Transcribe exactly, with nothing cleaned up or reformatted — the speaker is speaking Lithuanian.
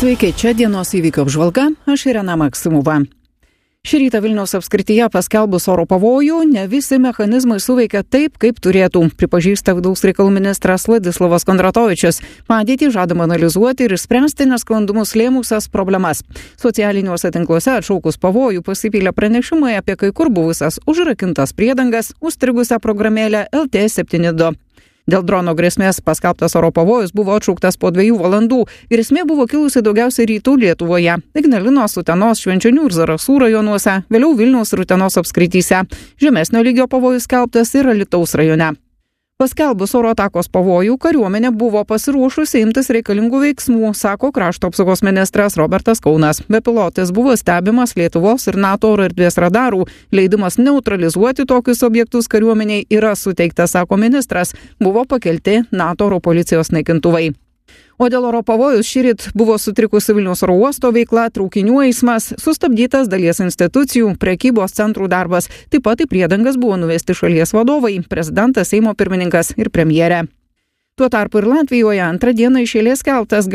Sveiki, čia dienos įvykių apžvalga, aš Irena Maksimova. Šį rytą Vilniaus apskrityje paskelbus oro pavojų, ne visi mechanizmai suveikia taip, kaip turėtų, pripažįsta vidaus reikalų ministras Vladislavas Kondratovičius. Padėtį žadama analizuoti ir išspręsti nesklandumus lėmusias problemas. Socialiniuose tinkluose atšaukus pavojų pasipylė pranešimai apie kai kur buvusias užrakintas priedangas, užstrigusią programėlę L T septyni du. Dėl drono grėsmės paskelbtas oro pavojus buvo atšauktas po dviejų valandų. Grėsmė buvo kilusi daugiausiai rytų Lietuvoje, Ignalinos, Utenos, Švenčionių ir Zarasų rajonuose, vėliau Vilniaus ir Utenos apskrityse. Žemesnio lygio pavojus skelbtas ir Alytaus rajone. Paskelbus oro atakos pavojų, kariuomenė buvo pasiruošusi imtis reikalingų veiksmų, sako krašto apsaugos ministras Robertas Kaunas. Bepilotis buvo stebimas Lietuvos ir NATO oro erdvės radarų. Leidimas neutralizuoti tokius objektus kariuomeniai yra suteiktas, sako ministras. Buvo pakelti NATO oro policijos naikintuvai. O dėl oro pavojus šįryt buvo sutrikusi Vilniaus oro uosto veikla, traukinių eismas, sustabdytas dalies institucijų, prekybos centrų darbas. Taip pat į priedangas buvo nuvesti šalies vadovai, prezidentas, Seimo pirmininkas ir premjerė. Tuo tarpu ir Latvijoje antrą dieną iš eilės skelbtas